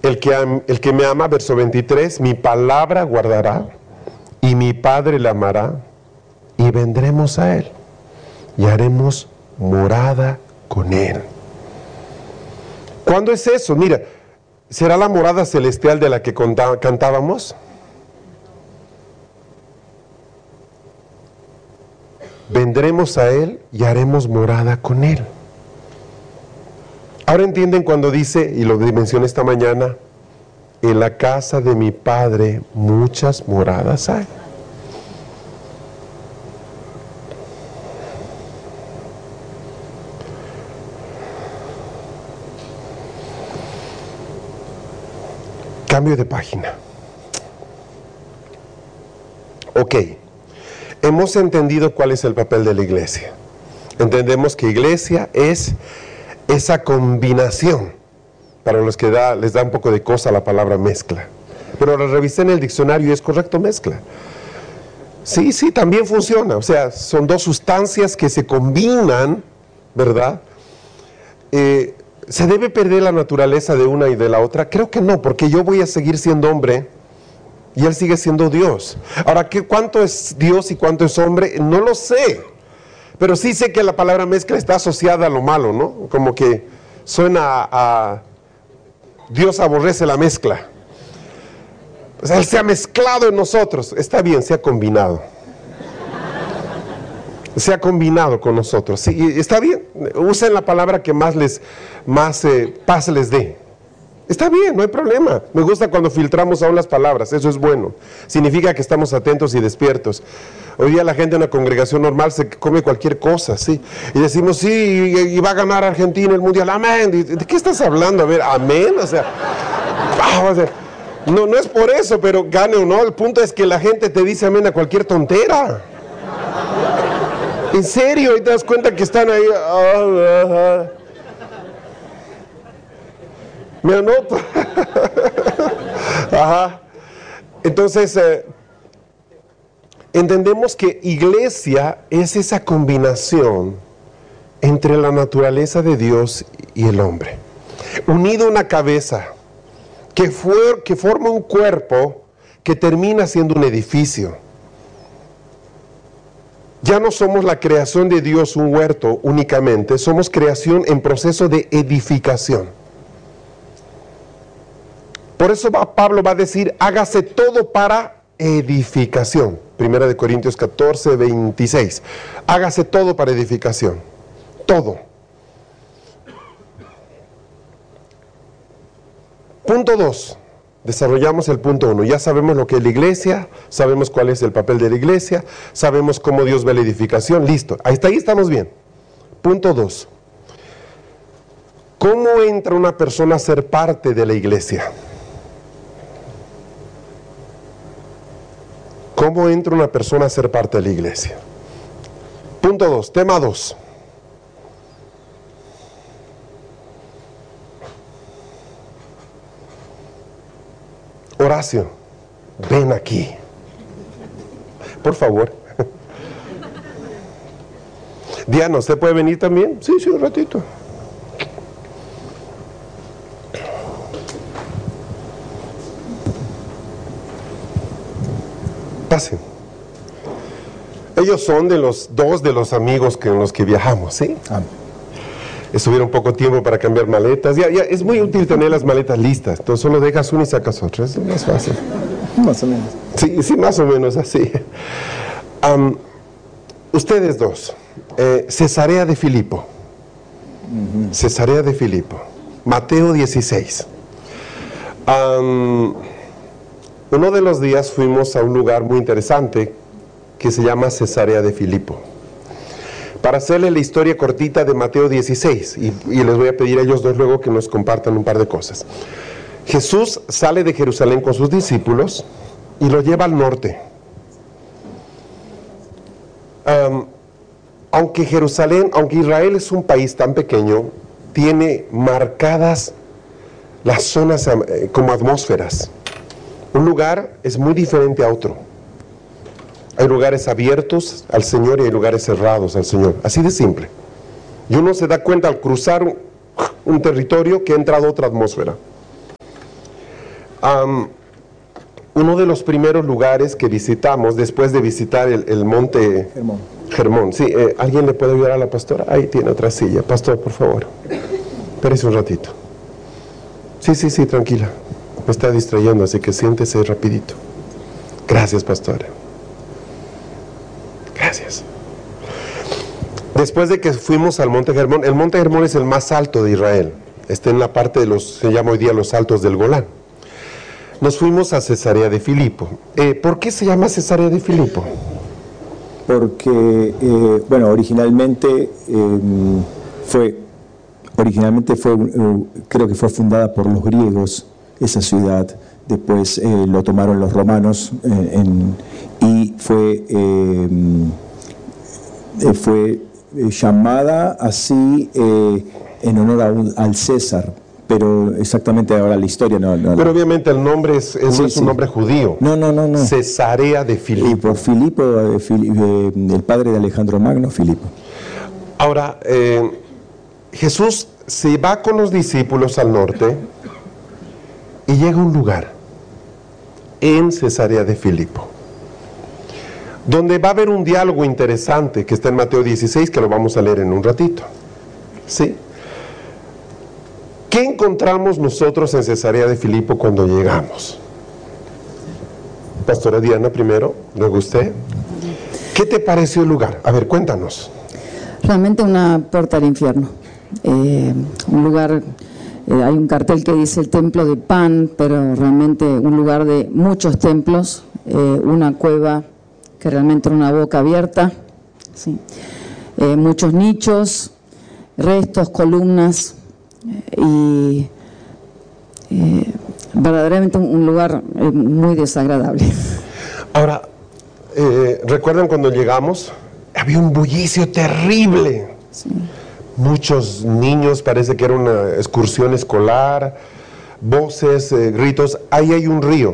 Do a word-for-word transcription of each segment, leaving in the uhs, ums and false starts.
El que, am, el que me ama, verso veintitrés, mi palabra guardará y mi Padre la amará y vendremos a Él y haremos morada con Él. ¿Cuándo es eso? Mira, ¿será la morada celestial de la que contá, cantábamos? Vendremos a Él y haremos morada con Él. Ahora entienden cuando dice, y lo mencioné esta mañana, en la casa de mi Padre muchas moradas hay. Cambio de página. Ok, hemos entendido cuál es el papel de la iglesia. Entendemos que iglesia es esa combinación, para los que da, les da un poco de cosa la palabra mezcla. Pero la revisé en el diccionario y es correcto, mezcla. Sí, sí, también funciona. O sea, son dos sustancias que se combinan, ¿verdad? Eh, ¿Se debe perder la naturaleza de una y de la otra? Creo que no, porque yo voy a seguir siendo hombre y Él sigue siendo Dios. Ahora, ¿qué, cuánto es Dios y cuánto es hombre? No lo sé. Pero sí sé que la palabra mezcla está asociada a lo malo, ¿no? Como que suena a, a Dios aborrece la mezcla. O sea, Él se ha mezclado en nosotros. Está bien, se ha combinado. Se ha combinado con nosotros. Sí, está bien. Usen la palabra que más les, más eh, paz les dé. Está bien, no hay problema. Me gusta cuando filtramos aún las palabras, eso es bueno. Significa que estamos atentos y despiertos. Hoy día la gente en una congregación normal se come cualquier cosa, ¿sí? Y decimos, sí, y, y va a ganar Argentina el Mundial, amén. ¿De qué estás hablando? A ver, amén, o sea, wow, o sea, no, no es por eso, pero gane o no, el punto es que la gente te dice amén a cualquier tontera. En serio, y te das cuenta que están ahí, ah, ah, ah. Me anoto. Ajá. Entonces, eh, entendemos que iglesia es esa combinación entre la naturaleza de Dios y el hombre. Unido a una cabeza que, fue, que forma un cuerpo que termina siendo un edificio. Ya no somos la creación de Dios, un huerto únicamente, somos creación en proceso de edificación. Por eso va, Pablo va a decir, hágase todo para edificación. Primera de Corintios catorce, veintiséis. Hágase todo para edificación. Todo. Punto dos. Desarrollamos el punto uno. Ya sabemos lo que es la iglesia, sabemos cuál es el papel de la iglesia, sabemos cómo Dios ve la edificación. Listo. Hasta ahí estamos bien. Punto dos. ¿Cómo entra una persona a ser parte de la iglesia? ¿Cómo entra una persona a ser parte de la iglesia? Punto dos, tema dos. Horacio, ven aquí. Por favor. Diana, ¿usted puede venir también? Sí, sí, un ratito. Pasen. Ellos son de los dos de los amigos con los que viajamos, ¿sí? Ah. Estuvieron poco tiempo para cambiar maletas. Ya, ya, es muy útil tener las maletas listas. Entonces solo dejas una y sacas otra. Es más fácil. Más o menos. Sí, sí, más o menos así. Um, ustedes dos. Eh, Cesarea de Filipo. Uh-huh. Cesarea de Filipo. Mateo dieciséis. Um, Uno de los días fuimos a un lugar muy interesante que se llama Cesarea de Filipo. Para hacerle la historia cortita de Mateo dieciséis, y, y les voy a pedir a ellos dos luego que nos compartan un par de cosas. Jesús sale de Jerusalén con sus discípulos y lo lleva al norte. Um, aunque Jerusalén, aunque Israel es un país tan pequeño, tiene marcadas las zonas eh, como atmósferas. Un lugar es muy diferente a otro. Hay lugares abiertos al Señor y hay lugares cerrados al Señor. Así de simple. Y uno se da cuenta al cruzar un, un territorio que ha entrado otra atmósfera. Um, uno de los primeros lugares que visitamos después de visitar el, el monte Hermón. Hermón. Sí, eh, ¿alguien le puede ayudar a la pastora? Ahí tiene otra silla. Pastor, por favor. Espérese un ratito. Sí, sí, sí, tranquila. Me está distrayendo, así que siéntese rapidito. Gracias, pastora. Gracias. Después de que fuimos al monte Hermón, el monte Hermón es el más alto de Israel. Está en la parte de los, se llama hoy día los Altos del Golán. Nos fuimos a Cesarea de Filipo. Eh, ¿Por qué se llama Cesarea de Filipo? Porque, eh, bueno, originalmente eh, fue, originalmente fue, eh, creo que fue fundada por los griegos, esa ciudad. Después eh, lo tomaron los romanos eh, en, y fue, eh, eh, fue llamada así eh, en honor a un, al César. Pero exactamente ahora la historia no... no Pero obviamente el nombre es, es, sí, no es un sí. nombre judío. No, no, no. no. Cesarea de Filipo. Y por Filipo, eh, Fili, eh, el padre de Alejandro Magno, Filipo. Ahora, eh, Jesús se va con los discípulos al norte y llega a un lugar en Cesarea de Filipo, donde va a haber un diálogo interesante que está en Mateo dieciséis, que lo vamos a leer en un ratito. ¿Sí? ¿Qué encontramos nosotros en Cesarea de Filipo cuando llegamos? Pastora Diana primero, luego usted. ¿Qué te pareció el lugar? A ver, cuéntanos. Realmente una puerta al infierno. Eh, un lugar, eh, hay un cartel que dice el templo de Pan, pero realmente un lugar de muchos templos, eh, una cueva que realmente era una boca abierta, ¿sí? eh, muchos nichos, restos, columnas, y eh, verdaderamente un lugar eh, muy desagradable. Ahora, eh, ¿recuerdan cuando llegamos? Había un bullicio terrible. Sí. Muchos niños, parece que era una excursión escolar, voces, eh, gritos. Ahí hay un río.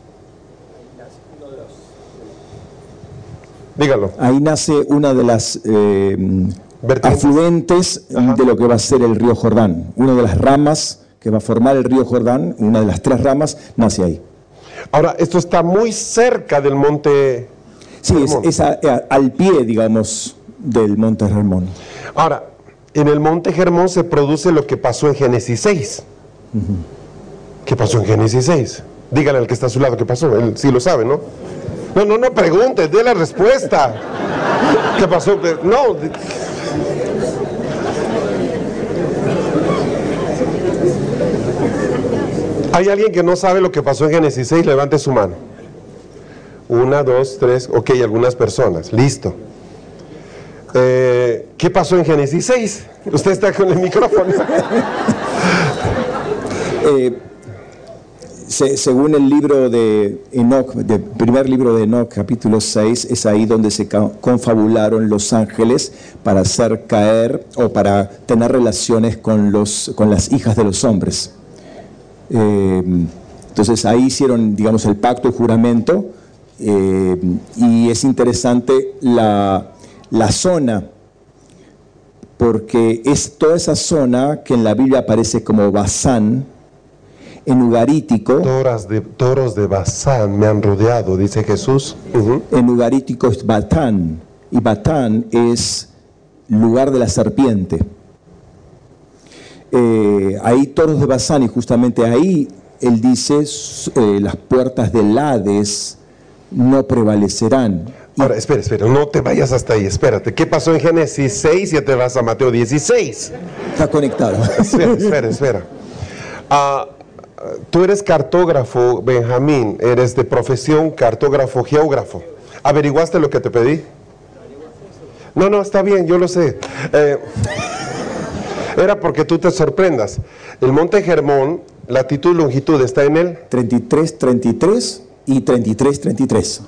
Dígalo. Ahí nace una de las... Eh, afluentes Ajá. de lo que va a ser el río Jordán. Una de las ramas que va a formar el río Jordán, una de las tres ramas, nace ahí. Ahora, esto está muy cerca del monte Sí, es, es a, a, al pie, digamos, del monte Hermón. Ahora, en el monte Hermón se produce lo que pasó en Génesis seis. Uh-huh. ¿Qué pasó en Génesis seis? Dígale al que está a su lado qué pasó, él sí lo sabe, ¿no? No, no, no pregunte, dé la respuesta. ¿Qué pasó? No... ¿Hay alguien que no sabe lo que pasó en Génesis seis? Levante su mano. Una, dos, tres, ok, algunas personas, listo. Eh, ¿Qué pasó en Génesis seis? Usted está con el micrófono. eh, se, según el libro de Enoch, el primer libro de Enoch, capítulo seis, es ahí donde se confabularon los ángeles para hacer caer o para tener relaciones con, los, con las hijas de los hombres. Eh, entonces ahí hicieron, digamos, el pacto, el juramento, eh, y es interesante la, la zona, porque es toda esa zona que en la Biblia aparece como Basán, en ugarítico. Toras de, toros de Basán me han rodeado, dice Jesús. Uh-huh. En ugarítico es Batán, y Batán es lugar de la serpiente. Eh, hay toros de Basán y justamente ahí él dice eh, las puertas del Hades no prevalecerán. Ahora, espera, espera, no te vayas hasta ahí, espérate. ¿Qué pasó en Génesis seis y ya te vas a Mateo dieciséis? Está conectado. Espera, espera, espera. Uh, tú eres cartógrafo, Benjamín, eres de profesión cartógrafo, geógrafo. ¿Averiguaste lo que te pedí? No, no, está bien, yo lo sé. Eh, Era porque tú te sorprendas. El monte Hermón, latitud y longitud está en el treinta y tres, treinta y tres y treinta y tres, treinta y tres.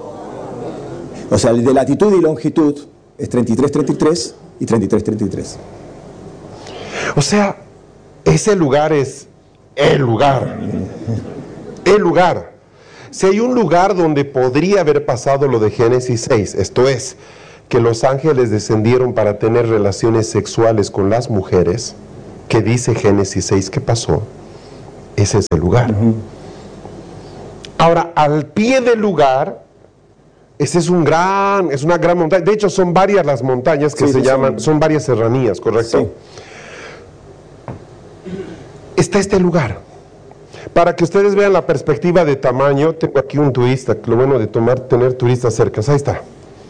O sea, el de latitud y longitud es treinta y tres, treinta y tres y treinta y tres, treinta y tres. O sea, ese lugar es el lugar. El lugar. Si hay un lugar donde podría haber pasado lo de Génesis seis, esto es, que los ángeles descendieron para tener relaciones sexuales con las mujeres, que dice Génesis seis que pasó, ese es el lugar. Uh-huh. Ahora, al pie del lugar, ese es un gran, es una gran montaña. De hecho, son varias las montañas que sí, se sí, llaman, son... son varias serranías, ¿correcto? Sí. Está este lugar. Para que ustedes vean la perspectiva de tamaño, tengo aquí un turista, lo bueno de tomar, tener turistas cerca, ahí está.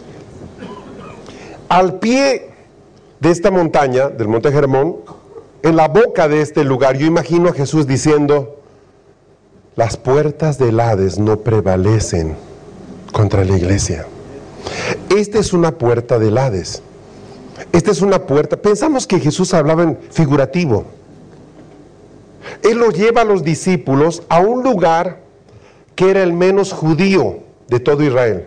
Al pie de esta montaña, del Monte Hermón, en la boca de este lugar, yo imagino a Jesús diciendo, las puertas del Hades no prevalecen contra la iglesia. Esta es una puerta del Hades. Esta es una puerta. Pensamos que Jesús hablaba en figurativo. Él los lleva a los discípulos a un lugar que era el menos judío de todo Israel.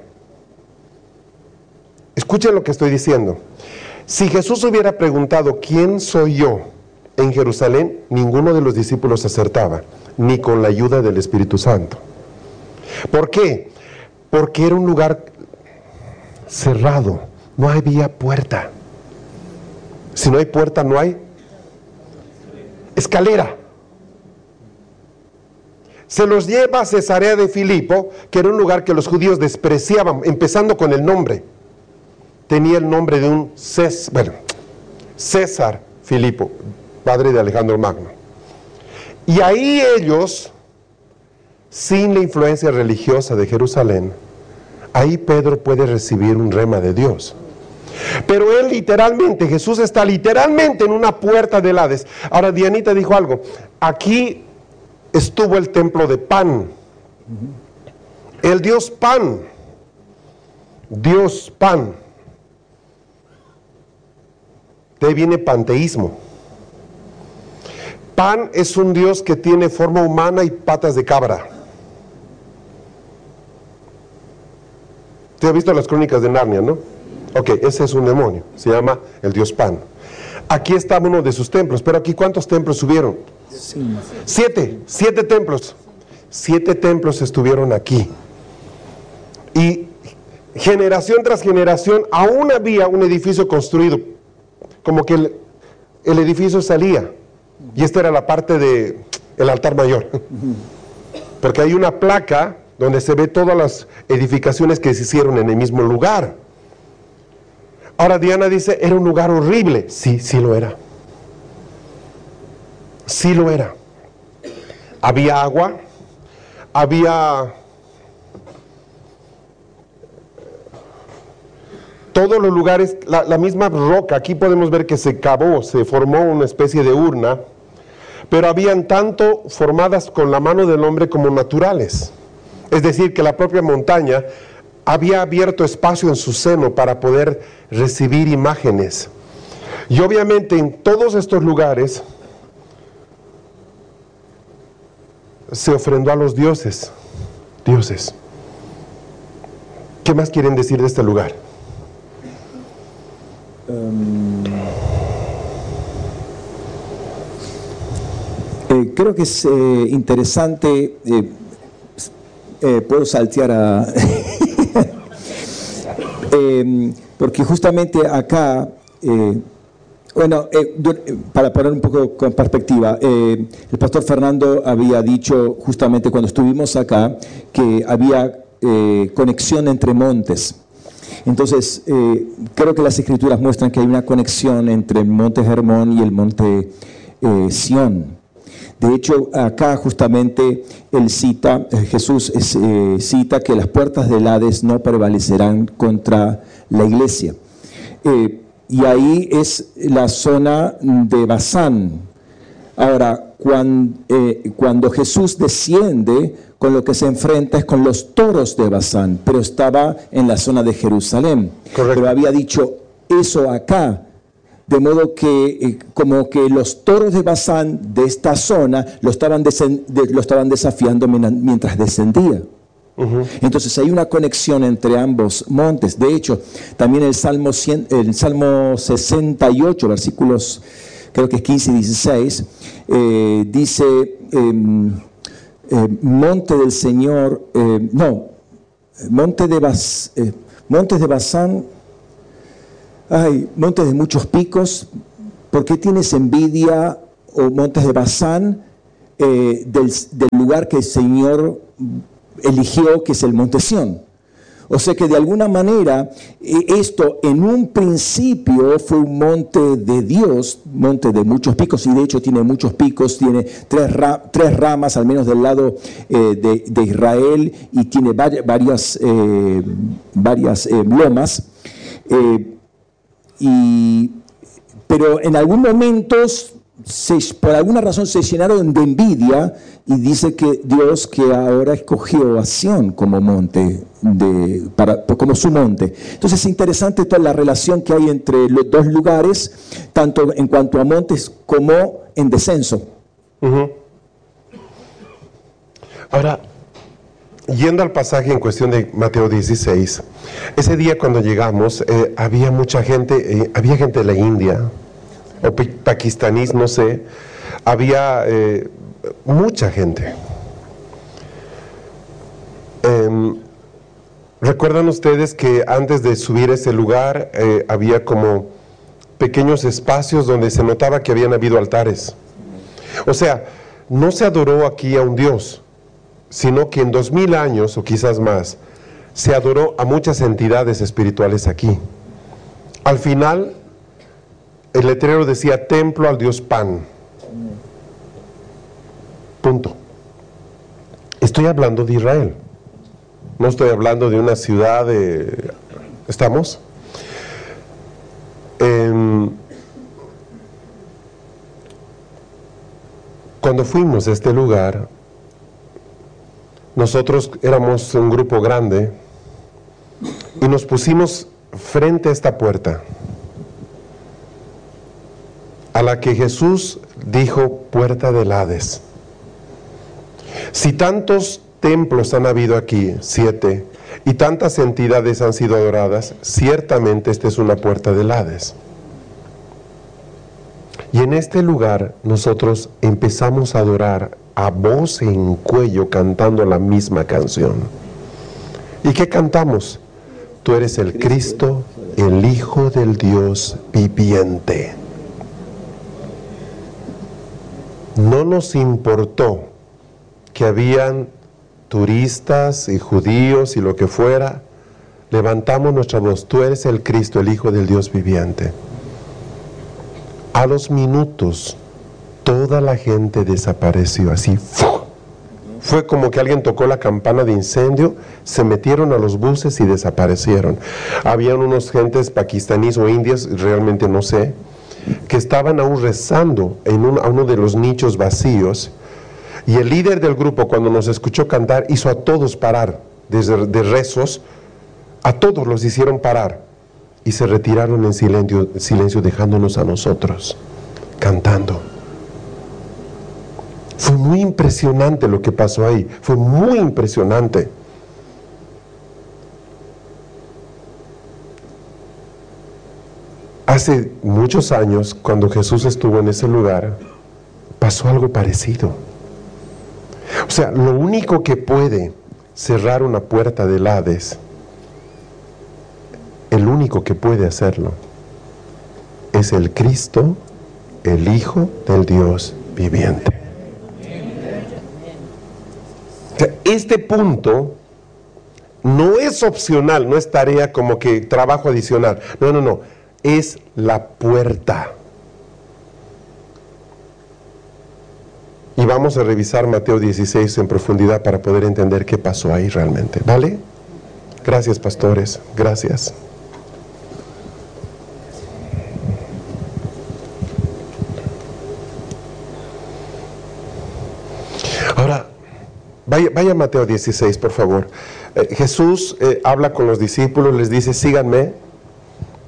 Escuchen lo que estoy diciendo. Si Jesús hubiera preguntado, ¿quién soy yo? En Jerusalén, ninguno de los discípulos acertaba, ni con la ayuda del Espíritu Santo. ¿Por qué? Porque era un lugar cerrado, no había puerta. Si no hay puerta, no hay escalera. Se los lleva a Cesarea de Filipo, que era un lugar que los judíos despreciaban, empezando con el nombre. Tenía el nombre de un César, bueno, César Filipo, padre de Alejandro Magno. Y ahí ellos, sin la influencia religiosa de Jerusalén, ahí Pedro puede recibir un rema de Dios. Pero él literalmente, Jesús está literalmente en una puerta del Hades. Ahora Dianita dijo algo, aquí estuvo el templo de Pan, el Dios Pan, Dios Pan. De ahí viene panteísmo. Pan es un Dios que tiene forma humana y patas de cabra. ¿Usted ha visto las crónicas de Narnia, no? Ok, ese es un demonio, se llama el Dios Pan. Aquí está uno de sus templos, pero aquí ¿cuántos templos subieron? Sí. Siete, siete templos. Siete templos estuvieron aquí. Y generación tras generación aún había un edificio construido. Como que el, el edificio salía. Y esta era la parte del altar mayor. Porque hay una placa donde se ve todas las edificaciones que se hicieron en el mismo lugar. Ahora Diana dice, era un lugar horrible. Sí, sí lo era. Sí lo era. Había agua, había todos los lugares, la, la misma roca. Aquí podemos ver que se cavó, se formó una especie de urna, pero habían tanto formadas con la mano del hombre como naturales. Es decir, que la propia montaña había abierto espacio en su seno para poder recibir imágenes. Y obviamente en todos estos lugares se ofrendó a los dioses. Dioses. ¿Qué más quieren decir de este lugar? Um, eh, creo que es eh, interesante, eh, eh, puedo saltear a... eh, porque justamente acá, eh, bueno, eh, para poner un poco con perspectiva, eh, el pastor Fernando había dicho justamente cuando estuvimos acá que había eh, conexión entre montes. Entonces, eh, creo que las escrituras muestran que hay una conexión entre el monte Hermón y el monte eh, Sión. De hecho, acá justamente él cita, eh, Jesús es, eh, cita que las puertas del Hades no prevalecerán contra la iglesia. Eh, y ahí es la zona de Basán. Ahora, cuando, eh, cuando Jesús desciende, con lo que se enfrenta es con los toros de Basán, pero estaba en la zona de Jerusalén. Correcto. Pero había dicho eso acá, de modo que eh, como que los toros de Basán de esta zona lo estaban, de, lo estaban desafiando mientras descendía. Uh-huh. Entonces hay una conexión entre ambos montes. De hecho, también el Salmo, cien, el Salmo sesenta y ocho, versículos creo que es quince y dieciséis, eh, dice... Eh, Eh, monte del Señor, eh, no, monte de, Bas, eh, montes de Basán, ay, montes de muchos picos, ¿por qué tienes envidia, o montes de Basán, eh, del, del lugar que el Señor eligió, que es el Monte Sión. O sea que de alguna manera esto en un principio fue un monte de Dios, monte de muchos picos, y de hecho tiene muchos picos, tiene tres, ra tres ramas al menos del lado eh, de, de Israel, y tiene varias, eh, varias eh, lomas. Eh, y, pero en algún momento, se, por alguna razón se llenaron de envidia, y dice que Dios que ahora escogió a Sión como monte, de, para, como su monte. Entonces es interesante toda la relación que hay entre los dos lugares, tanto en cuanto a montes como en descenso. Uh-huh. Ahora, yendo al pasaje en cuestión de Mateo dieciséis, ese día cuando llegamos eh, había mucha gente, eh, había gente de la India, o pakistaníes, no sé, había eh, mucha gente. Eh, ¿Recuerdan ustedes que antes de subir a ese lugar eh, había como pequeños espacios donde se notaba que habían habido altares? O sea, no se adoró aquí a un Dios, sino que en dos mil años, o quizás más, se adoró a muchas entidades espirituales aquí. Al final, el letrero decía templo al Dios Pan. Punto. Estoy hablando de Israel. No estoy hablando de una ciudad de... ¿Estamos? Eh, cuando fuimos a este lugar, nosotros éramos un grupo grande y nos pusimos frente a esta puerta, a la que Jesús dijo puerta del Hades. Si tantos templos han habido aquí, siete, y tantas entidades han sido adoradas, ciertamente esta es una puerta del Hades. Y en este lugar nosotros empezamos a adorar a voz en cuello cantando la misma canción. ¿Y qué cantamos? Tú eres el Cristo, el Hijo del Dios viviente. No nos importó que habían turistas y judíos y lo que fuera. Levantamos nuestra voz, tú eres el Cristo, el Hijo del Dios viviente. A los minutos, toda la gente desapareció, así. ¡Fu! Fue como que alguien tocó la campana de incendio, se metieron a los buses y desaparecieron. Habían unos gentes pakistaníes o indias, realmente no sé, que estaban aún rezando en un, a uno de los nichos vacíos. Y el líder del grupo, cuando nos escuchó cantar, hizo a todos parar, desde de rezos, a todos los hicieron parar, y se retiraron en silencio, silencio dejándonos a nosotros, cantando. Fue muy impresionante lo que pasó ahí, fue muy impresionante. Hace muchos años, cuando Jesús estuvo en ese lugar, pasó algo parecido. O sea, lo único que puede cerrar una puerta del Hades, el único que puede hacerlo, es el Cristo, el Hijo del Dios viviente. O sea, este punto no es opcional, no es tarea como que trabajo adicional. No, no, no. Es la puerta. Y vamos a revisar Mateo dieciséis en profundidad para poder entender qué pasó ahí realmente. ¿Vale? Gracias, pastores. Gracias. Ahora, vaya, vaya a Mateo dieciséis, por favor. Eh, Jesús eh, habla con los discípulos, les dice, síganme.